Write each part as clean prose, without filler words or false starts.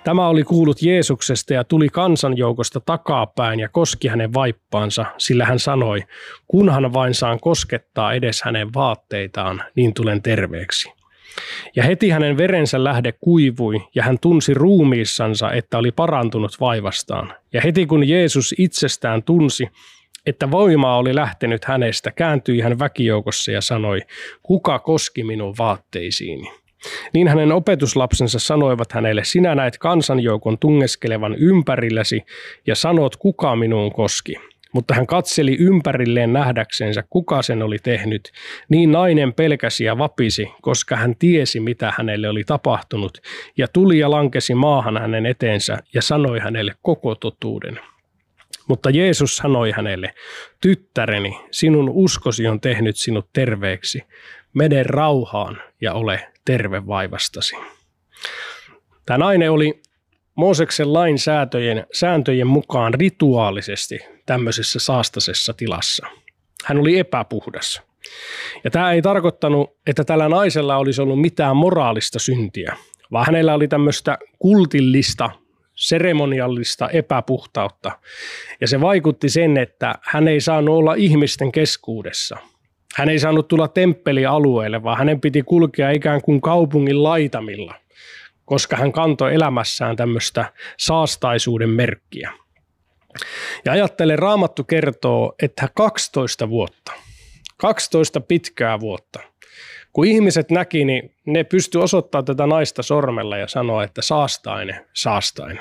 Tämä oli kuullut Jeesuksesta ja tuli kansanjoukosta takapäin ja koski hänen vaippaansa, sillä hän sanoi, kunhan vain saan koskettaa edes hänen vaatteitaan, niin tulen terveeksi. Ja heti hänen verensä lähde kuivui ja hän tunsi ruumiissansa, että oli parantunut vaivastaan. Ja heti kun Jeesus itsestään tunsi, että voimaa oli lähtenyt hänestä, kääntyi hän väkijoukossa ja sanoi, kuka koski minun vaatteisiini? Niin hänen opetuslapsensa sanoivat hänelle, sinä näet kansanjoukon tungeskelevan ympärilläsi ja sanot, kuka minuun koski. Mutta hän katseli ympärilleen nähdäksensä, kuka sen oli tehnyt. Niin nainen pelkäsi ja vapisi, koska hän tiesi, mitä hänelle oli tapahtunut, ja tuli ja lankesi maahan hänen eteensä ja sanoi hänelle koko totuuden. Mutta Jeesus sanoi hänelle, tyttäreni, sinun uskosi on tehnyt sinut terveeksi. Mene rauhaan ja ole terve vaivastasi. Tämä nainen oli Mooseksen lain sääntöjen mukaan rituaalisesti tämmöisessä saastasessa tilassa. Hän oli epäpuhdas. Ja tämä ei tarkoittanut, että tällä naisella olisi ollut mitään moraalista syntiä, vaan hänellä oli tämmöistä kultillista, seremoniallista epäpuhtautta. Ja se vaikutti sen, että hän ei saanut olla ihmisten keskuudessa. Hän ei saanut tulla temppelialueelle, vaan hänen piti kulkea ikään kuin kaupungin laitamilla, koska hän kantoi elämässään tämmöistä saastaisuuden merkkiä. Ja ajattele, Raamattu kertoo, että 12 vuotta, 12 pitkää vuotta, kun ihmiset näki, niin ne pystyi osoittamaan tätä naista sormella ja sanoa, että saastainen, saastainen.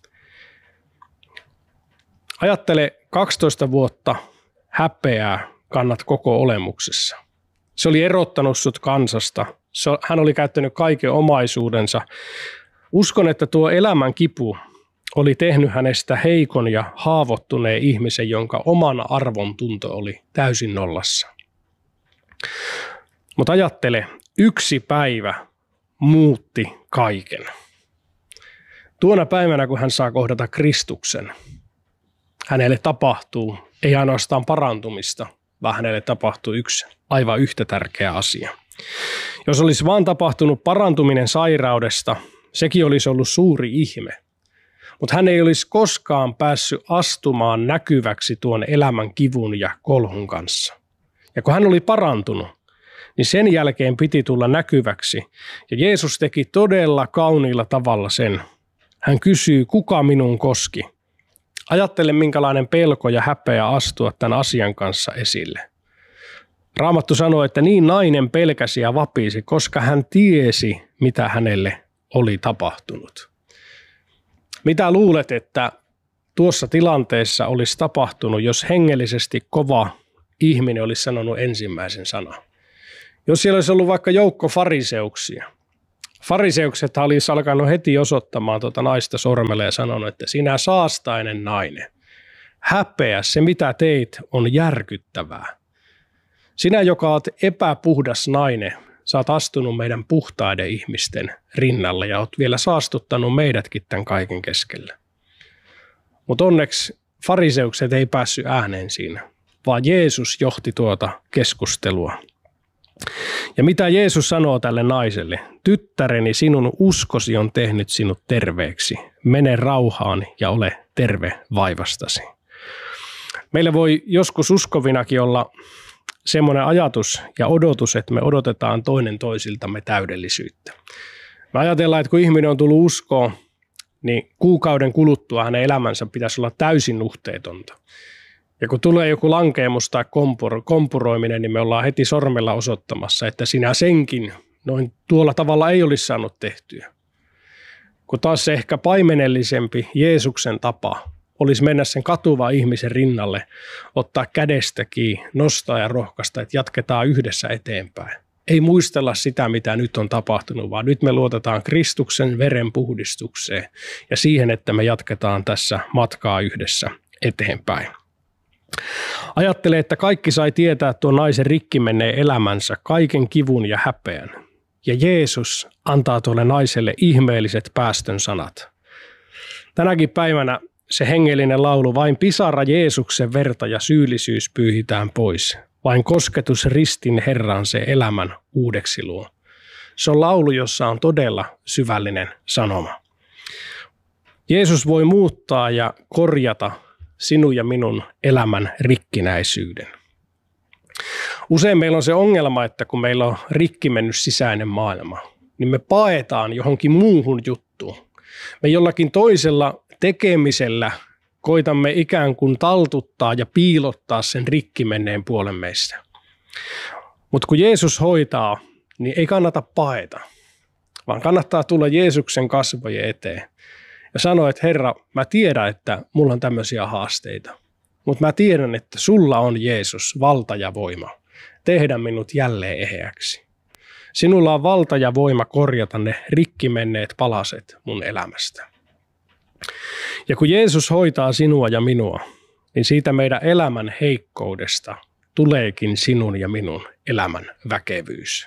Ajattele 12 vuotta häpeää kannat koko olemuksessa. Se oli erottanut sut kansasta. Hän oli käyttänyt kaiken omaisuudensa. Uskon, että tuo elämän kipu oli tehnyt hänestä heikon ja haavoittuneen ihmisen, jonka oman arvon tunto oli täysin nollassa. Mutta ajattele, yksi päivä muutti kaiken. Tuona päivänä, kun hän saa kohdata Kristuksen, hänelle tapahtuu ei ainoastaan parantumista, vaan hänelle tapahtuu yksi aivan yhtä tärkeä asia. Jos olisi vaan tapahtunut parantuminen sairaudesta, sekin olisi ollut suuri ihme. Mutta hän ei olisi koskaan päässyt astumaan näkyväksi tuon elämän kivun ja kolhun kanssa. Ja kun hän oli parantunut, niin sen jälkeen piti tulla näkyväksi. Ja Jeesus teki todella kauniilla tavalla sen. Hän kysyy, kuka minun koski? Ajattele, minkälainen pelko ja häpeä astua tämän asian kanssa esille. Raamattu sanoo, että niin nainen pelkäsi ja vapisi, koska hän tiesi, mitä hänelle oli tapahtunut. Mitä luulet, että tuossa tilanteessa olisi tapahtunut, jos hengellisesti kova ihminen olisi sanonut ensimmäisen sanan? Jos siellä olisi ollut vaikka joukko fariseuksia. Fariseukset olisi alkanut heti osoittamaan tuota naista sormella ja sanonut, että sinä saastainen nainen, häpeä, se mitä teit on järkyttävää. Sinä, joka olet epäpuhdas nainen, sä oot astunut meidän puhtaiden ihmisten rinnalle ja oot vielä saastuttanut meidätkin tämän kaiken keskellä. Mutta onneksi fariseukset ei päässyt ääneen siinä, vaan Jeesus johti tuota keskustelua. Ja mitä Jeesus sanoo tälle naiselle? Tyttäreni, sinun uskosi on tehnyt sinut terveeksi. Mene rauhaan ja ole terve vaivastasi. Meillä voi joskus uskovinakin olla semmoinen ajatus ja odotus, että me odotetaan toinen toisiltamme täydellisyyttä. Me ajatellaan, että kun ihminen on tullut uskoon, niin kuukauden kuluttua hänen elämänsä pitäisi olla täysin nuhteetonta. Ja kun tulee joku lankeemus tai kompuroiminen, niin me ollaan heti sormella osoittamassa, että sinä senkin noin tuolla tavalla ei olisi saanut tehtyä. Kun taas se ehkä paimenellisempi Jeesuksen tapa olisi mennä sen katuvan ihmisen rinnalle, ottaa kädestä kiinni, nostaa ja rohkaista, että jatketaan yhdessä eteenpäin. Ei muistella sitä, mitä nyt on tapahtunut, vaan nyt me luotetaan Kristuksen veren puhdistukseen ja siihen, että me jatketaan tässä matkaa yhdessä eteenpäin. Ajattele, että kaikki sai tietää tuon naisen rikki menneen elämänsä, kaiken kivun ja häpeän. Ja Jeesus antaa tuolle naiselle ihmeelliset päästön sanat. Tänäkin päivänä se hengellinen laulu, vain pisara Jeesuksen verta ja syyllisyys pyyhitään pois. Vain kosketus ristin Herran se elämän uudeksi luo. Se on laulu, jossa on todella syvällinen sanoma. Jeesus voi muuttaa ja korjata sinun ja minun elämän rikkinäisyyden. Usein meillä on se ongelma, että kun meillä on rikki mennyt sisäinen maailma, niin me paetaan johonkin muuhun juttuun. Me jollakin toisella tekemisellä koitamme ikään kuin taltuttaa ja piilottaa sen rikki menneen puolen meistä. Mutta kun Jeesus hoitaa, niin ei kannata paeta, vaan kannattaa tulla Jeesuksen kasvojen eteen ja sanoa, että Herra, mä tiedän, että mulla on tämmöisiä haasteita, mutta mä tiedän, että sulla on Jeesus valta ja voima tehdä minut jälleen eheäksi. Sinulla on valta ja voima korjata ne rikki menneet palaset mun elämästä. Ja kun Jeesus hoitaa sinua ja minua, niin siitä meidän elämän heikkoudesta tuleekin sinun ja minun elämän väkevyys.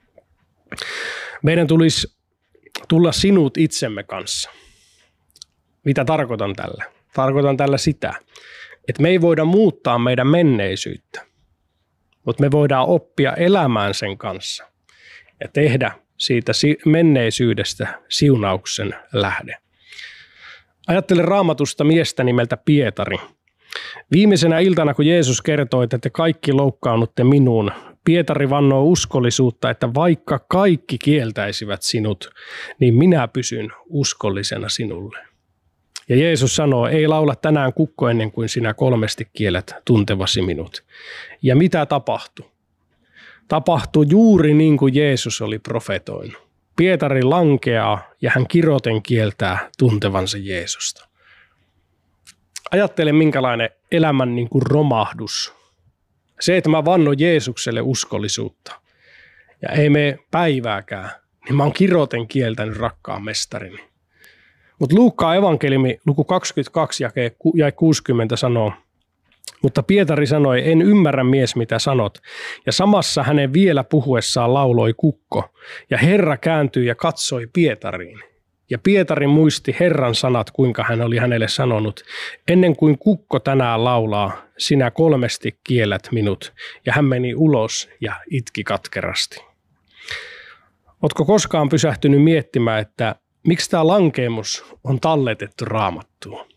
Meidän tulisi tulla sinut itsemme kanssa. Mitä tarkoitan tällä? Tarkoitan tällä sitä, että me ei voida muuttaa meidän menneisyyttä, mutta me voidaan oppia elämään sen kanssa ja tehdä siitä menneisyydestä siunauksen lähde. Ajattelen Raamatusta miestä nimeltä Pietari. Viimeisenä iltana, kun Jeesus kertoi, että te kaikki loukkaannutte minuun, Pietari vannoo uskollisuutta, että vaikka kaikki kieltäisivät sinut, niin minä pysyn uskollisena sinulle. Ja Jeesus sanoo, ei laula tänään kukko ennen kuin sinä 3 kielät tuntevasi minut. Ja mitä tapahtui? Tapahtui juuri niin kuin Jeesus oli profetoinut. Pietari lankeaa ja hän kiroten kieltää tuntevansa Jeesusta. Ajattele minkälainen elämän niin kuin romahdus. Se, että mä vannon Jeesukselle uskollisuutta ja ei mene päivääkään, niin mä oon kiroten kieltänyt rakkaan mestarini. Mutta Luukkaan evankeliumi luku 22 jae 60 sanoo, mutta Pietari sanoi, en ymmärrä mies mitä sanot. Ja samassa hänen vielä puhuessaan lauloi kukko. Ja Herra kääntyi ja katsoi Pietariin. Ja Pietari muisti Herran sanat, kuinka hän oli hänelle sanonut, ennen kuin kukko tänään laulaa, sinä 3 kiellät minut. Ja hän meni ulos ja itki katkerasti. Ootko koskaan pysähtynyt miettimään, että miksi tämä lankeemus on talletettu Raamattuun?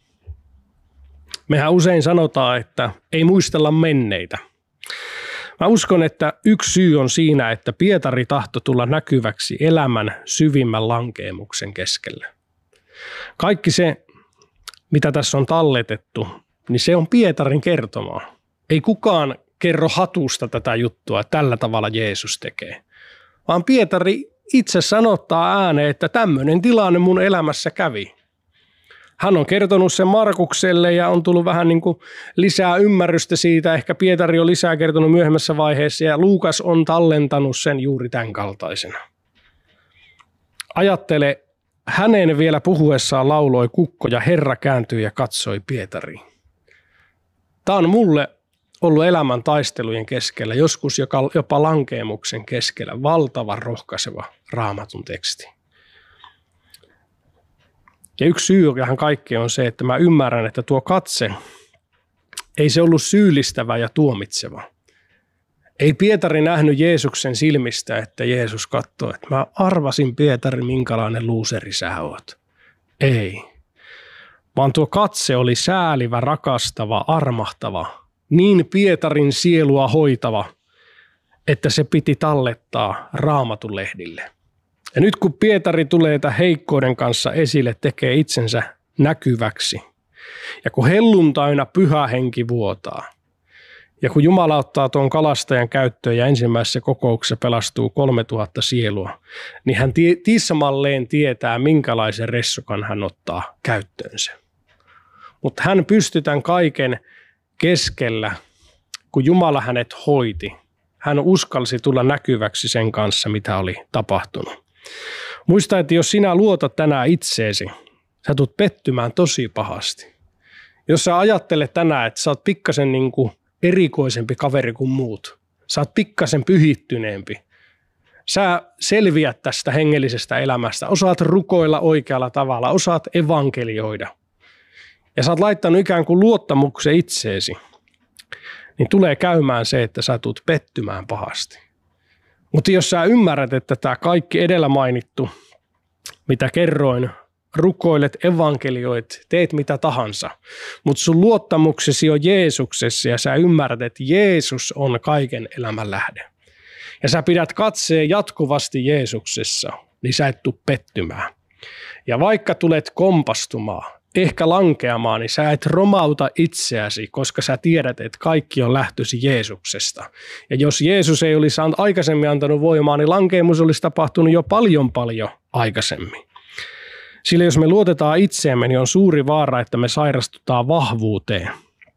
Mehän usein sanotaan, että ei muistella menneitä. Mä uskon, että yksi syy on siinä, että Pietari tahtoi tulla näkyväksi elämän syvimmän lankeemuksen keskellä. Kaikki se, mitä tässä on talletettu, niin se on Pietarin kertomaa. Ei kukaan kerro hatusta tätä juttua, että tällä tavalla Jeesus tekee. Vaan Pietari itse sanottaa ääneen, että tämmöinen tilanne mun elämässä kävi. Hän on kertonut sen Markukselle ja on tullut vähän niin kuin lisää ymmärrystä siitä. Ehkä Pietari on lisää kertonut myöhemmässä vaiheessa ja Luukas on tallentanut sen juuri tämän kaltaisena. Ajattele, hänen vielä puhuessaan lauloi kukko ja Herra kääntyi ja katsoi Pietariin. Tämä on mulle ollut elämän taistelujen keskellä, joskus jopa lankeemuksen keskellä, valtavan rohkaiseva Raamatun teksti. Ja yksi syy tähän kaikkeen on se, että mä ymmärrän, että tuo katse ei se ollut syyllistävä ja tuomitseva. Ei Pietari nähnyt Jeesuksen silmistä, että Jeesus katsoo, että mä arvasin Pietari, minkälainen luuseri sä oot. Ei. Vaan tuo katse oli säälivä, rakastava, armahtava, niin Pietarin sielua hoitava, että se piti tallettaa Raamatun lehdille. Ja nyt kun Pietari tulee tämän heikkouden kanssa esille, tekee itsensä näkyväksi. Ja kun helluntaina pyhä henki vuotaa. Ja kun Jumala ottaa tuon kalastajan käyttöön ja ensimmäisessä kokouksessa pelastuu 3000 sielua, niin hän tismalleen tietää, minkälaisen ressukan hän ottaa käyttöönsä. Mutta hän pystyi tämän kaiken keskellä, kun Jumala hänet hoiti. Hän uskalsi tulla näkyväksi sen kanssa, mitä oli tapahtunut. Muista, että jos sinä luotat tänään itseesi, sä tulet pettymään tosi pahasti. Jos sä ajattelet tänään, että sä oot pikkasen niin kuin erikoisempi kaveri kuin muut, sä oot pikkasen pyhittyneempi, sä selviät tästä hengellisestä elämästä, osaat rukoilla oikealla tavalla, osaat evankelioida ja sä oot laittanut ikään kuin luottamuksen itseesi, niin tulee käymään se, että sä tulet pettymään pahasti. Mutta jos sä ymmärrät, että tämä kaikki edellä mainittu, mitä kerroin, rukoilet, evankelioit, teet mitä tahansa. Mutta sun luottamuksesi on Jeesuksessa ja sä ymmärrät, että Jeesus on kaiken elämän lähde. Ja sä pidät katseen jatkuvasti Jeesuksessa, niin sä et tule pettymään. Ja vaikka tulet kompastumaan, ehkä lankeamaan, niin sä et romauta itseäsi, koska sä tiedät, että kaikki on lähtösi Jeesuksesta. Ja jos Jeesus ei olisi aikaisemmin antanut voimaa, niin lankeemus olisi tapahtunut jo paljon aikaisemmin. Sillä jos me luotetaan itseemme, niin on suuri vaara, että me sairastutaan vahvuuteen.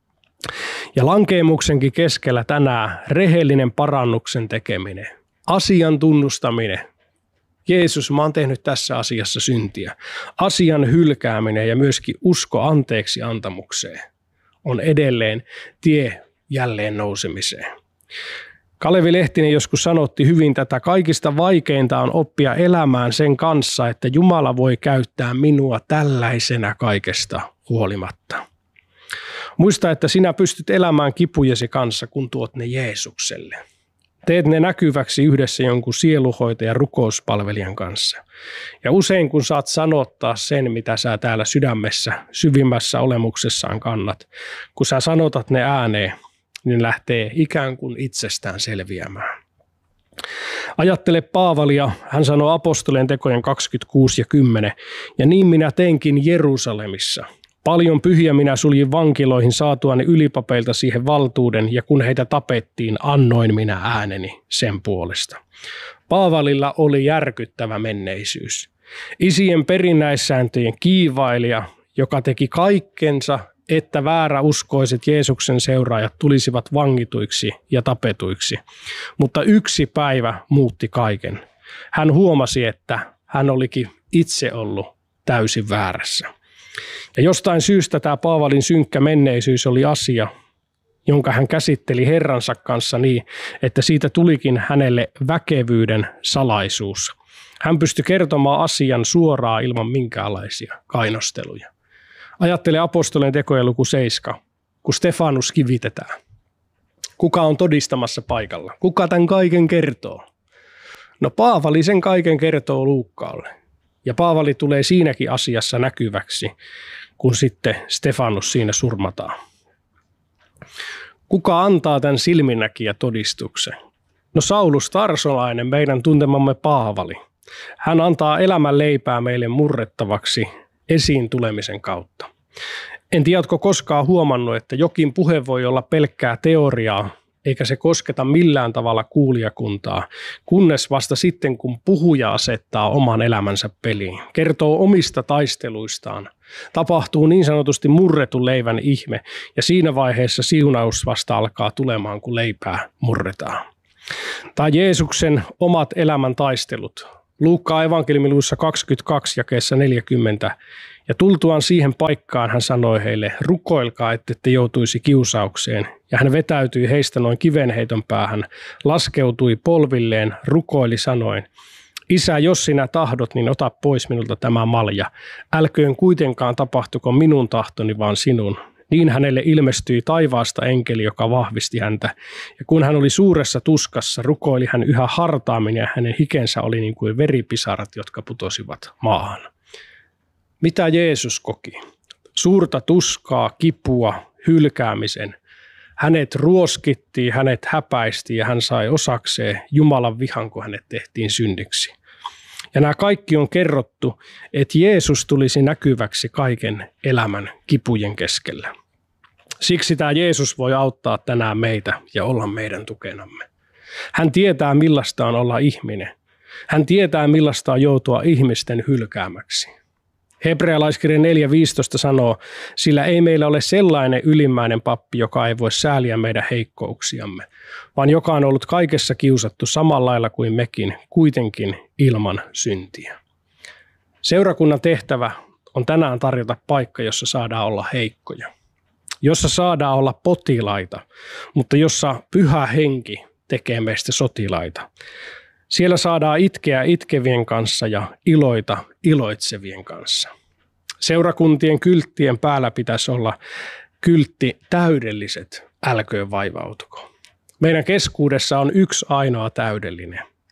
Ja lankeemuksenkin keskellä tänään rehellinen parannuksen tekeminen, asian tunnustaminen. Jeesus, mä oon tehnyt tässä asiassa syntiä. Asian hylkääminen ja myöskin usko anteeksi antamukseen on edelleen tie jälleen nousemiseen. Kalevi Lehtinen joskus sanotti hyvin tätä, kaikista vaikeinta on oppia elämään sen kanssa, että Jumala voi käyttää minua tällaisena kaikesta huolimatta. Muista, että sinä pystyt elämään kipujesi kanssa, kun tuot ne Jeesukselle. Teet ne näkyväksi yhdessä jonkun sieluhoitajan rukouspalvelijan kanssa. Ja usein kun saat sanottaa sen, mitä sä täällä sydämessä, syvimmässä olemuksessaan kannat, kun sä sanotat ne ääneen, niin lähtee ikään kuin itsestään selviämään. Ajattele Paavalia, hän sanoi apostolien tekojen 26 ja 10, ja niin minä teinkin Jerusalemissa. Paljon pyhiä minä suljin vankiloihin saatuani ylipapeilta siihen valtuuden, ja kun heitä tapettiin, annoin minä ääneni sen puolesta. Paavalilla oli järkyttävä menneisyys. Isien perinnäissääntöjen kiivailija, joka teki kaikkensa, että vääräuskoiset Jeesuksen seuraajat tulisivat vangituiksi ja tapetuiksi. Mutta yksi päivä muutti kaiken. Hän huomasi, että hän olikin itse ollut täysin väärässä. Ja jostain syystä tämä Paavalin synkkä menneisyys oli asia, jonka hän käsitteli Herransa kanssa niin, että siitä tulikin hänelle väkevyyden salaisuus. Hän pystyi kertomaan asian suoraan ilman minkäänlaisia kainosteluja. Ajattele apostolien tekojen luku 7, kun Stefanus kivitetään. Kuka on todistamassa paikalla? Kuka tämän kaiken kertoo? No Paavali sen kaiken kertoo Luukkaalle. Ja Paavali tulee siinäkin asiassa näkyväksi, kun sitten Stefanus siinä surmataan. Kuka antaa tämän silminnäkijä todistuksen? No Saulus Tarsolainen, meidän tuntemamme Paavali. Hän antaa elämän leipää meille murrettavaksi esiin tulemisen kautta. En tiedä, oletko koskaan huomannut, että jokin puhe voi olla pelkkää teoriaa, eikä se kosketa millään tavalla kuulijakuntaa, kunnes vasta sitten, kun puhuja asettaa oman elämänsä peliin, kertoo omista taisteluistaan, tapahtuu niin sanotusti murretun leivän ihme, ja siinä vaiheessa siunaus vasta alkaa tulemaan, kun leipää murretaan. Tai Jeesuksen omat elämän taistelut. Luukkaan evankeliumiluvussa 22 jakeessa 40. Ja tultuaan siihen paikkaan hän sanoi heille, rukoilkaa, ettette joutuisi kiusaukseen. Ja hän vetäytyi heistä noin kivenheiton päähän, laskeutui polvilleen, rukoili sanoen, Isä, jos sinä tahdot, niin ota pois minulta tämä malja. Älköön kuitenkaan tapahtuko minun tahtoni, vaan sinun. Niin hänelle ilmestyi taivaasta enkeli, joka vahvisti häntä. Ja kun hän oli suuressa tuskassa, rukoili hän yhä hartaammin ja hänen hikensä oli niin kuin veripisarat, jotka putosivat maahan. Mitä Jeesus koki? Suurta tuskaa, kipua, hylkäämisen. Hänet ruoskittiin, hänet häpäistiin ja hän sai osakseen Jumalan vihan, kun hänet tehtiin syndiksi. Ja nämä kaikki on kerrottu, että Jeesus tulisi näkyväksi kaiken elämän kipujen keskellä. Siksi tämä Jeesus voi auttaa tänään meitä ja olla meidän tukenamme. Hän tietää, millaista on olla ihminen. Hän tietää, millaista on joutua ihmisten hylkäämäksi. Hebrealaiskirja 4.15 sanoo, sillä ei meillä ole sellainen ylimmäinen pappi, joka ei voi sääliä meidän heikkouksiamme, vaan joka on ollut kaikessa kiusattu samalla lailla kuin mekin, kuitenkin ilman syntiä. Seurakunnan tehtävä on tänään tarjota paikka, jossa saadaan olla heikkoja, jossa saadaan olla potilaita, mutta jossa Pyhä Henki tekee meistä sotilaita. Siellä saadaan itkeä itkevien kanssa ja iloita iloitsevien kanssa. Seurakuntien kylttien päällä pitäisi olla kyltti täydelliset, älköön vaivautuko. Meidän keskuudessa on yksi ainoa täydellinen,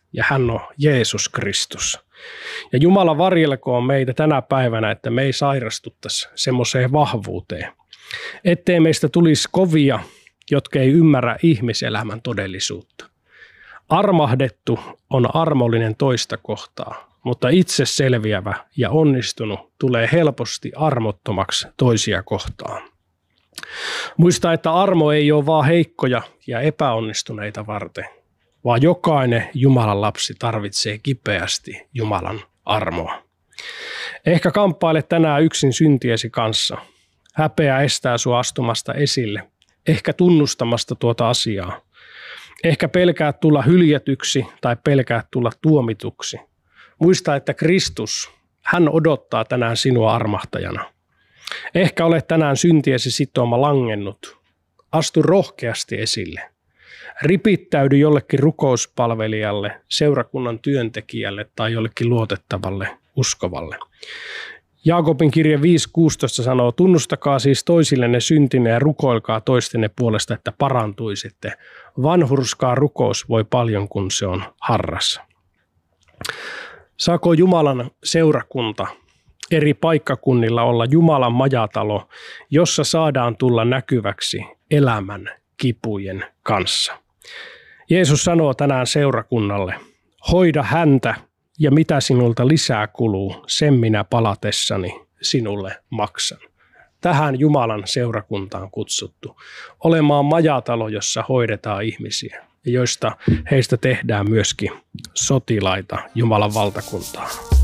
ja hän on Jeesus Kristus. Ja Jumala varjelkoon meitä tänä päivänä, että me ei sairastuttaisi semmoiseen vahvuuteen, ettei meistä tulisi kovia, jotka ei ymmärrä ihmiselämän todellisuutta. Armahdettu on armollinen toista kohtaa, mutta itse selviävä ja onnistunut tulee helposti armottomaksi toisia kohtaan. Muista, että armo ei ole vaan heikkoja ja epäonnistuneita varten, vaan jokainen Jumalan lapsi tarvitsee kipeästi Jumalan armoa. Ehkä kamppaile tänään yksin syntiesi kanssa. Häpeä estää sua astumasta esille, ehkä tunnustamasta tuota asiaa. Ehkä pelkäät tulla hyljätyksi tai pelkäät tulla tuomituksi. Muista, että Kristus, hän odottaa tänään sinua armahtajana. Ehkä olet tänään syntiesi sitooma langennut. Astu rohkeasti esille. Ripittäydy jollekin rukouspalvelijalle, seurakunnan työntekijälle tai jollekin luotettavalle uskovalle. Jaakobin kirje 5.16 sanoo, tunnustakaa siis toisillenne syntinne ja rukoilkaa toistenne puolesta, että parantuisitte. Vanhurskaa rukous voi paljon, kun se on harras. Saako Jumalan seurakunta eri paikkakunnilla olla Jumalan majatalo, jossa saadaan tulla näkyväksi elämän kipujen kanssa? Jeesus sanoo tänään seurakunnalle, hoida häntä ja mitä sinulta lisää kuluu, sen minä palatessani sinulle maksan. Tähän Jumalan seurakuntaan kutsuttu, olemaan majatalo, jossa hoidetaan ihmisiä ja joista heistä tehdään myöskin sotilaita Jumalan valtakuntaan.